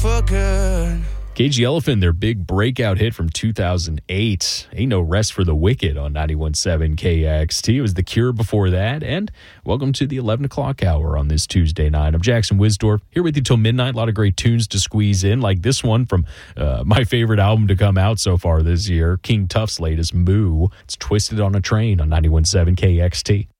for good. Cage the Elephant, their big breakout hit from 2008. Ain't No Rest for the Wicked on 91.7 KXT. It was The Cure before that. And welcome to the 11 o'clock hour on this Tuesday night. I'm Jackson Wisdorf, here with you till midnight. A lot of great tunes to squeeze in, like this one from my favorite album to come out so far this year, King Tuff's latest, Moo. It's Twisted on a Train on 91.7 KXT.